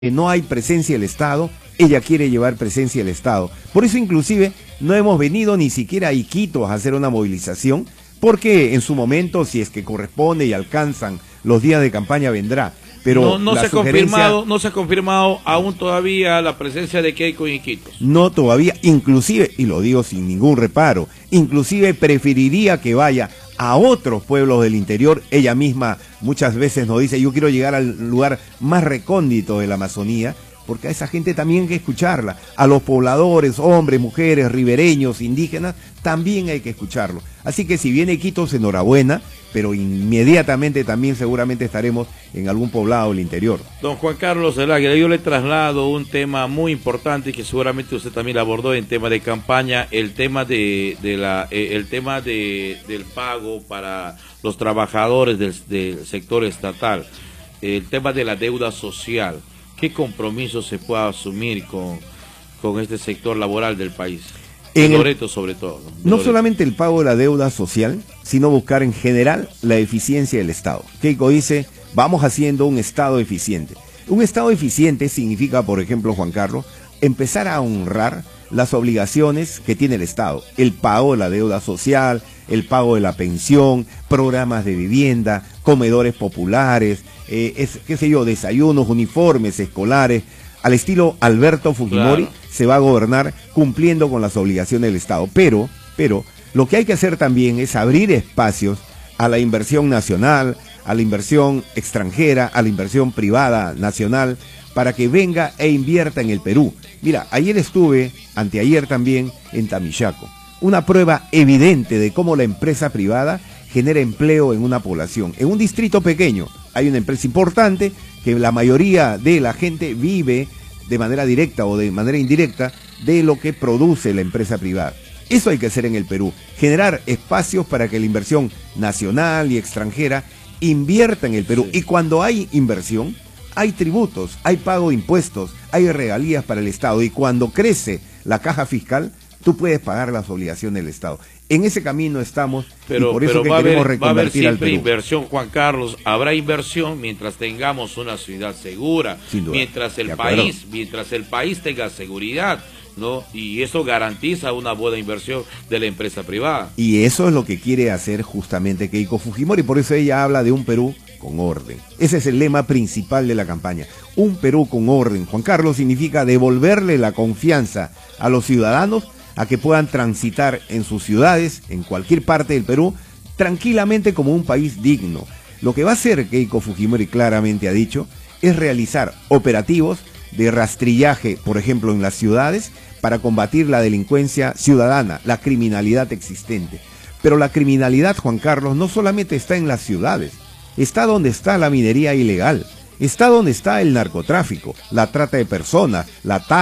no hay presencia del Estado, ella quiere llevar presencia del Estado. Por eso inclusive no hemos venido ni siquiera a Iquitos a hacer una movilización, porque en su momento, si es que corresponde y alcanzan los días de campaña, vendrá. Pero no se ha confirmado aún todavía la presencia de Keiko en Iquitos. No todavía, inclusive, y lo digo sin ningún reparo, inclusive preferiría que vaya a otros pueblos del interior. Ella misma muchas veces nos dice: yo quiero llegar al lugar más recóndito de la Amazonía, porque a esa gente también hay que escucharla, a los pobladores, hombres, mujeres, ribereños, indígenas, también hay que escucharlo. Así que si viene Iquitos, enhorabuena, pero inmediatamente también seguramente estaremos en algún poblado del interior. Don Juan Carlos del Águila, yo le traslado un tema muy importante que seguramente usted también abordó en tema de campaña, el tema del pago para los trabajadores del sector estatal, el tema de la deuda social. ¿Qué compromiso se puede asumir con este sector laboral del país? En Loreto sobre todo. No solamente el pago de la deuda social, sino buscar en general la eficiencia del Estado. Keiko dice: vamos haciendo un Estado eficiente. Un Estado eficiente significa, por ejemplo, Juan Carlos, empezar a honrar las obligaciones que tiene el Estado. El pago de la deuda social, el pago de la pensión, programas de vivienda, comedores populares, desayunos, uniformes escolares. Al estilo Alberto Fujimori, claro, se va a gobernar cumpliendo con las obligaciones del Estado. Pero lo que hay que hacer también es abrir espacios a la inversión nacional, a la inversión extranjera, a la inversión privada nacional, para que venga e invierta en el Perú. Mira, ayer estuve, anteayer también, en Tamichaco. Una prueba evidente de cómo la empresa privada genera empleo en una población. En un distrito pequeño hay una empresa importante que la mayoría de la gente vive de manera directa o de manera indirecta de lo que produce la empresa privada. Eso hay que hacer en el Perú, generar espacios para que la inversión nacional y extranjera invierta en el Perú. Sí. Y cuando hay inversión, hay tributos, hay pago de impuestos, hay regalías para el Estado. Y cuando crece la caja fiscal, tú puedes pagar las obligaciones del Estado. En ese camino estamos, y por eso que queremos reconvertir al Perú. Siempre inversión, Juan Carlos. Habrá inversión mientras tengamos una ciudad segura, mientras el país tenga seguridad, ¿no? Y eso garantiza una buena inversión de la empresa privada. Y eso es lo que quiere hacer justamente Keiko Fujimori, por eso ella habla de un Perú con orden. Ese es el lema principal de la campaña. Un Perú con orden, Juan Carlos, significa devolverle la confianza a los ciudadanos a que puedan transitar en sus ciudades, en cualquier parte del Perú, tranquilamente como un país digno. Lo que va a hacer Keiko Fujimori, claramente ha dicho, es realizar operativos de rastrillaje, por ejemplo, en las ciudades, para combatir la delincuencia ciudadana, la criminalidad existente. Pero la criminalidad, Juan Carlos, no solamente está en las ciudades, está donde está la minería ilegal, está donde está el narcotráfico, la trata de personas, la